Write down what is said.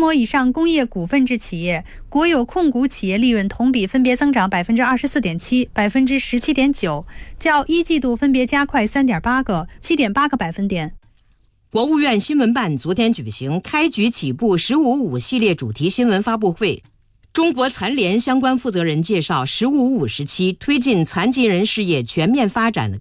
模以上工业股份制企业、国有控股企业利润同比分别增长 24.7%、17.9%， 较一季度分别加快 3.8个、7.8个百分点。 国务院新闻办昨天举行开局起步15.5系列主题新闻发布会，中国残联相关负责人介绍15.5时期推进残疾人事业全面发展的